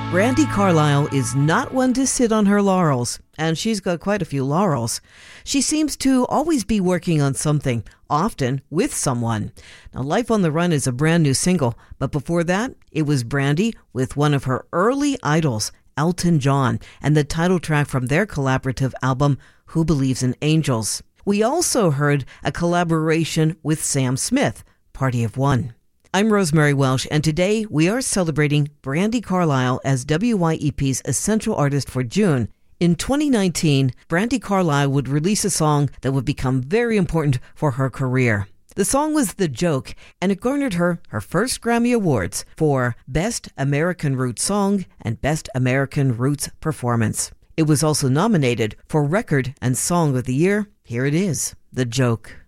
Brandi Carlile is not one to sit on her laurels, and she's got quite a few laurels. She seems to always be working on something, often with someone. Now, Life on the Run is a brand new single, but before that, it was Brandi with one of her early idols, Elton John, and the title track from their collaborative album, Who Believes in Angels. We also heard a collaboration with Sam Smith, Party of One. I'm Rosemary Welsh, and today we are celebrating Brandi Carlile as WYEP's Essential Artist for June. In 2019, Brandi Carlile would release a song that would become very important for her career. The song was The Joke, and it garnered her first Grammy Awards for Best American Roots Song and Best American Roots Performance. It was also nominated for Record and Song of the Year. Here it is, The Joke.